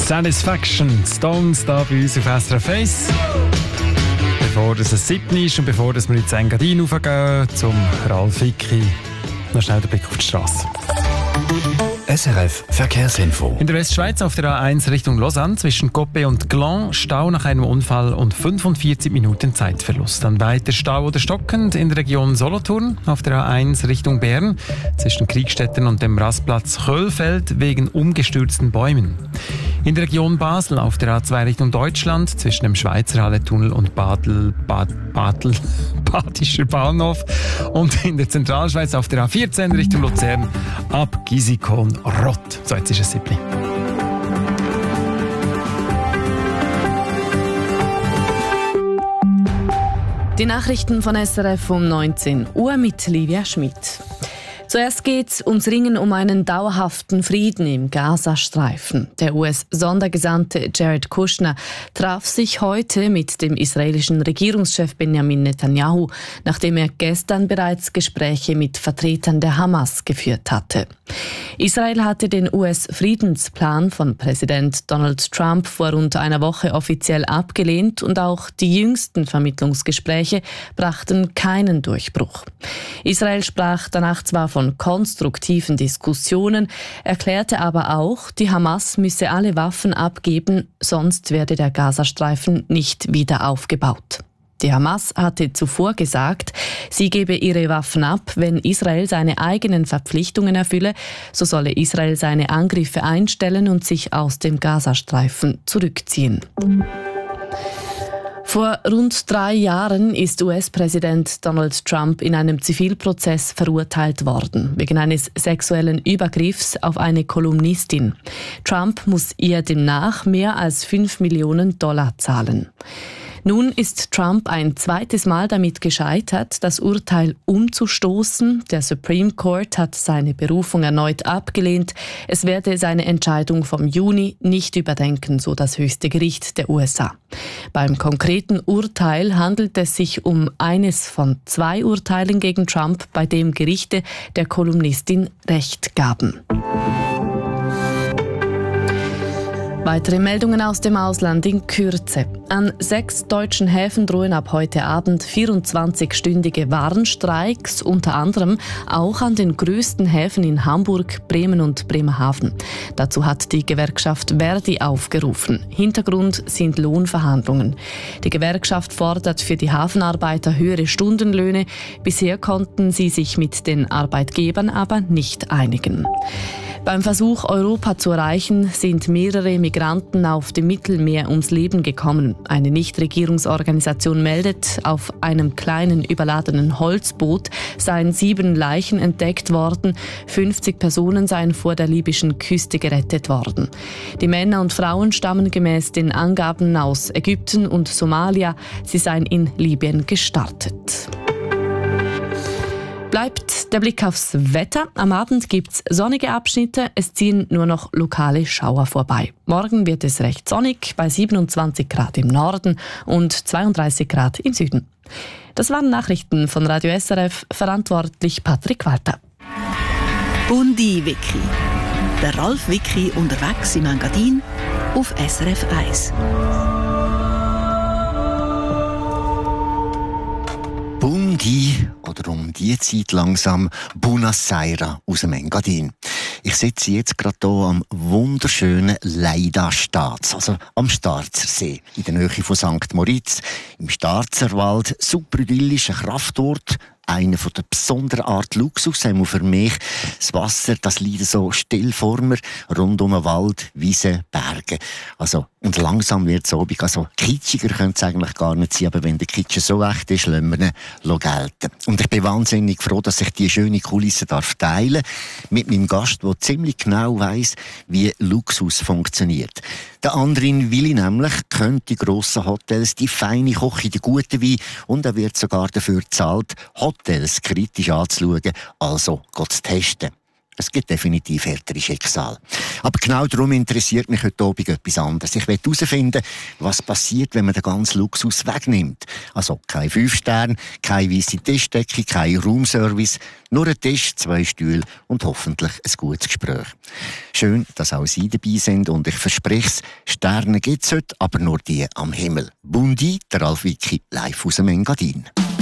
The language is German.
Satisfaction, Stones da bei uns auf SRF 1. Bevor es 7 ist und bevor wir ins Engadin raufgehen, zum Ralf Vicki, noch schnell den Blick auf die Straße. SRF Verkehrsinfo. In der Westschweiz auf der A1 Richtung Lausanne zwischen Coppet und Gland Stau nach einem Unfall und 45 Minuten Zeitverlust. Dann weiter Stau oder stockend in der Region Solothurn auf der A1 Richtung Bern zwischen Kriegstetten und dem Rastplatz Köhlfeld wegen umgestürzten Bäumen. In der Region Basel auf der A2 Richtung Deutschland zwischen dem Schweizerhalle-Tunnel und Badischer Bahnhof und in der Zentralschweiz auf der A14 Richtung Luzern ab Gisikon Rott. So, jetzt ist es 7. Die Nachrichten von SRF um 19 Uhr mit Livia Schmidt. Zuerst geht es ums Ringen um einen dauerhaften Frieden im Gazastreifen. Der US-Sondergesandte Jared Kushner traf sich heute mit dem israelischen Regierungschef Benjamin Netanyahu, nachdem er gestern bereits Gespräche mit Vertretern der Hamas geführt hatte. Israel hatte den US-Friedensplan von Präsident Donald Trump vor rund einer Woche offiziell abgelehnt und auch die jüngsten Vermittlungsgespräche brachten keinen Durchbruch. Israel sprach danach zwar von konstruktiven Diskussionen, erklärte aber auch, die Hamas müsse alle Waffen abgeben, sonst werde der Gazastreifen nicht wieder aufgebaut. Die Hamas hatte zuvor gesagt, sie gebe ihre Waffen ab, wenn Israel seine eigenen Verpflichtungen erfülle, so solle Israel seine Angriffe einstellen und sich aus dem Gazastreifen zurückziehen. Vor rund 3 Jahren ist US-Präsident Donald Trump in einem Zivilprozess verurteilt worden, wegen eines sexuellen Übergriffs auf eine Kolumnistin. Trump muss ihr demnach mehr als $5 Millionen zahlen. Nun ist Trump ein zweites Mal damit gescheitert, das Urteil umzustoßen. Der Supreme Court hat seine Berufung erneut abgelehnt. Es werde seine Entscheidung vom Juni nicht überdenken, so das höchste Gericht der USA. Beim konkreten Urteil handelt es sich um eines von 2 Urteilen gegen Trump, bei dem Gerichte der Kolumnistin Recht gaben. Weitere Meldungen aus dem Ausland in Kürze. An 6 deutschen Häfen drohen ab heute Abend 24-stündige Warnstreiks, unter anderem auch an den grössten Häfen in Hamburg, Bremen und Bremerhaven. Dazu hat die Gewerkschaft Verdi aufgerufen. Hintergrund sind Lohnverhandlungen. Die Gewerkschaft fordert für die Hafenarbeiter höhere Stundenlöhne. Bisher konnten sie sich mit den Arbeitgebern aber nicht einigen. Beim Versuch, Europa zu erreichen, sind mehrere Migranten auf dem Mittelmeer ums Leben gekommen. Eine Nichtregierungsorganisation meldet, auf einem kleinen überladenen Holzboot seien 7 Leichen entdeckt worden. 50 Personen seien vor der libyschen Küste gerettet worden. Die Männer und Frauen stammen gemäß den Angaben aus Ägypten und Somalia. Sie seien in Libyen gestartet. Bleibt der Blick aufs Wetter. Am Abend gibt's sonnige Abschnitte, es ziehen nur noch lokale Schauer vorbei. Morgen wird es recht sonnig, bei 27 Grad im Norden und 32 Grad im Süden. Das waren Nachrichten von Radio SRF, verantwortlich Patrick Walter. Bundi-Wiki. Der Ralf Vicki unterwegs im Engadin auf SRF 1. Bundi, oder um die Zeit langsam Buonasera aus dem Engadin. Ich sitze jetzt gerade hier am wunderschönen Leida Staats, also am Starzer See, in der Nähe von St. Moritz, im Starzerwald. Super idyllischer Kraftort, einer von der besonderen Art Luxus, einmal für mich. Das Wasser, das liegt so still vor mir, rund um den Wald, Wiesen, Berge. Also, und langsam wird es obig. Also, kitschiger könnte es eigentlich gar nicht sein, aber wenn der Kitsch so echt ist, lassen wir ihn gelten. Und ich bin wahnsinnig froh, dass ich diese schöne Kulisse teilen darf mit meinem Gast, der ziemlich genau weiss, wie Luxus funktioniert. Der Andrin Willi nämlich kennt die grossen Hotels, die feine Küche, die guten Wein und er wird sogar dafür gezahlt, Hotels kritisch anzuschauen, also zu testen. Es gibt definitiv härtere Schicksale. Aber genau darum interessiert mich heute Abend etwas anderes. Ich will herausfinden, was passiert, wenn man den ganzen Luxus wegnimmt. Also kein 5 Sterne, keine weisse Tischdecke, kein Roomservice, nur ein Tisch, 2 Stühle und hoffentlich ein gutes Gespräch. Schön, dass auch Sie dabei sind und ich verspreche es, Sterne gibt es heute, aber nur die am Himmel. Bundi, der Ralf Wicki, live aus dem Engadin.